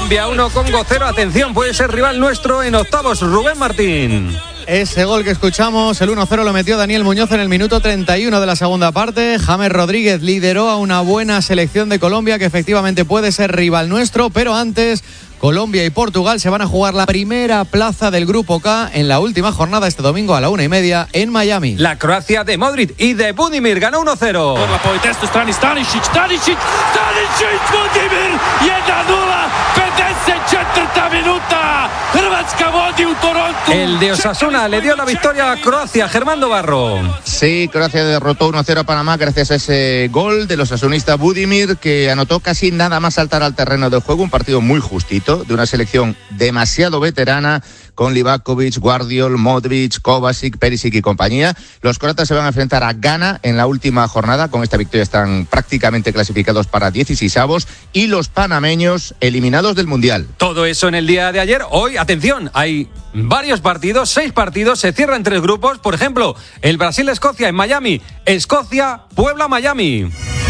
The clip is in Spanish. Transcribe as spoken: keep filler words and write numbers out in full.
Colombia uno, Congo cero. Atención, puede ser rival nuestro en octavos. Rubén Martín. Ese gol que escuchamos, el uno cero, lo metió Daniel Muñoz en el minuto treinta y uno de la segunda parte. James Rodríguez lideró a una buena selección de Colombia que efectivamente puede ser rival nuestro, pero antes Colombia y Portugal se van a jugar la primera plaza del Grupo K en la última jornada este domingo a la una y media en Miami. La Croacia de Modric y de Budimir ganó uno cero. Por la politestu strani Stanisic, Stanisic, Stanisic, Budimir, jedna nula, pedeset četvrta minuta, Hrvatska vodi u Toronto. El de Osasuna le dio la victoria a Croacia, Germán Barro. Sí, Croacia derrotó uno cero a Panamá gracias a ese gol del osasunista Budimir, que anotó casi nada más saltar al terreno del juego. Un partido muy justito, de una selección demasiado veterana, con Livakovic, Guardiol, Modric, Kovacic, Perisic y compañía. Los croatas se van a enfrentar a Ghana en la última jornada. Con esta victoria están prácticamente clasificados para dieciseisavos, y los panameños eliminados del Mundial. Todo eso en el día de ayer. Hoy, atención, hay varios partidos, seis partidos, se cierran tres grupos. Por ejemplo, el Brasil-Escocia en Miami, Escocia, Puebla, Miami.